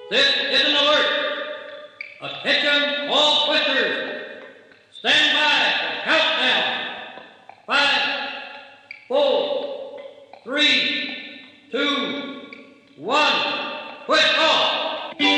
This is an alert. Attention all twisters. Stand by for countdown. 5, 4, 3, 2, 1.